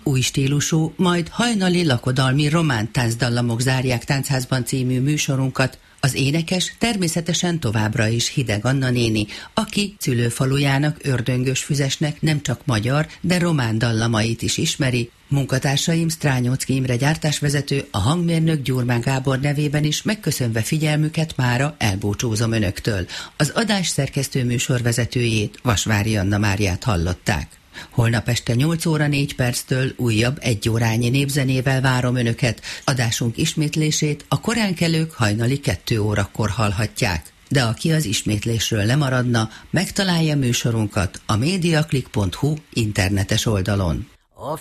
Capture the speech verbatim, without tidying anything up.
Új stílusú, majd hajnali lakodalmi román táncdallamok zárják Táncházban című műsorunkat. Az énekes természetesen továbbra is Hideg Anna néni, aki szülőfalujának, Ördöngösfüzesnek nem csak magyar, de román dallamait is ismeri. Munkatársaim Strányóczky Imre gyártásvezető, a hangmérnök Gyurmán Gábor nevében is megköszönve figyelmüket mára elbúcsúzom önöktől. Az adás szerkesztő műsorvezetőjét, Vasvári Anna Máriát hallották. Holnap este nyolc óra négy perctől újabb egy órányi népzenével várom önöket. Adásunk ismétlését a koránkelők hajnali kettő órakor hallhatják. De aki az ismétlésről lemaradna, megtalálja műsorunkat a mediaclick pont hu internetes oldalon.